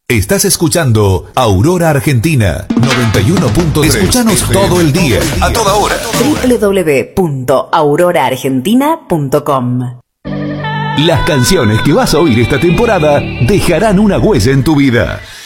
Estás escuchando Aurora Argentina 91.3. Escúchanos todo el día, a toda hora. www.auroraargentina.com. Las canciones que vas a oír esta temporada dejarán una huella en tu vida.